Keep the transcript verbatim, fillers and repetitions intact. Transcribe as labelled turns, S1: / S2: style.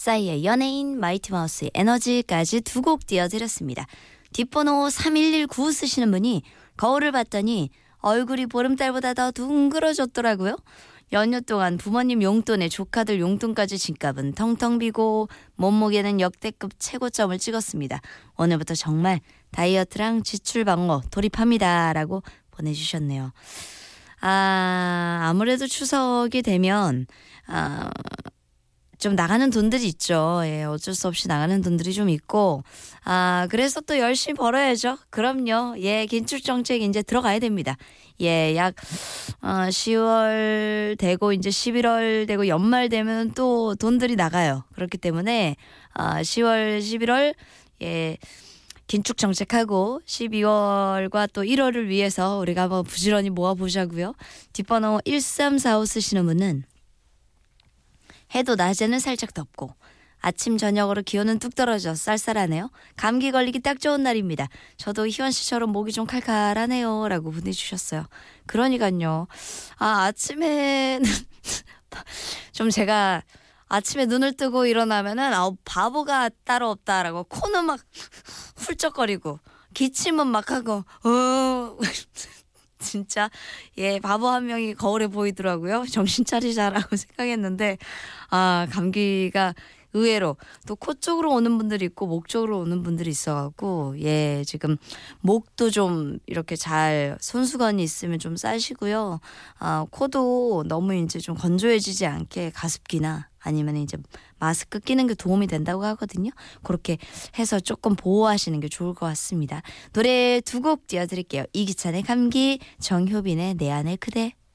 S1: 싸이의 연예인, 마이티마우스의 에너지까지 두 곡 띄워드렸습니다. 뒷번호 삼일일구 쓰시는 분이 거울을 봤더니 얼굴이 보름달보다 더 둥그러졌더라고요. 연휴 동안 부모님 용돈에 조카들 용돈까지 집값은 텅텅 비고 몸무게는 역대급 최고점을 찍었습니다. 오늘부터 정말 다이어트랑 지출 방어 돌입합니다. 라고 보내주셨네요. 아, 아무래도 추석이 되면 아, 좀 나가는 돈들이 있죠. 예, 어쩔 수 없이 나가는 돈들이 좀 있고, 아, 그래서 또 열심히 벌어야죠. 그럼요. 예, 긴축 정책 이제 들어가야 됩니다. 예, 약, 어, 시월 되고 이제 십일월 되고 연말 되면 또 돈들이 나가요. 그렇기 때문에, 아, 시월, 십일월, 예, 긴축 정책하고 십이월과 또 일월을 위해서 우리가 한번 부지런히 모아보자고요. 뒷번호 일삼사오 쓰시는 분은 해도 낮에는 살짝 덥고 아침 저녁으로 기온은 뚝 떨어져 쌀쌀하네요. 감기 걸리기 딱 좋은 날입니다. 저도 희원 씨처럼 목이 좀 칼칼하네요. 라고 보내주셨어요. 그러니까요. 아, 아침에는 좀 제가 아침에 눈을 뜨고 일어나면은 아, 바보가 따로 없다라고 코는 막 훌쩍거리고 기침은 막 하고 어 진짜 예 바보 한 명이 거울에 보이더라고요. 정신 차리자라고 생각했는데 아 감기가 의외로 또 코 쪽으로 오는 분들이 있고 목 쪽으로 오는 분들이 있어갖고 예 지금 목도 좀 이렇게 잘 손수건이 있으면 좀 싸시고요. 아 코도 너무 이제 좀 건조해지지 않게 가습기나 아니면 이제 마스크 끼는 게 도움이 된다고 하거든요. 그렇게 해서 조금 보호하시는 게 좋을 것 같습니다. 노래 두 곡 띄워드릴게요. 이기찬의 감기, 정효빈의 내 안의 그대.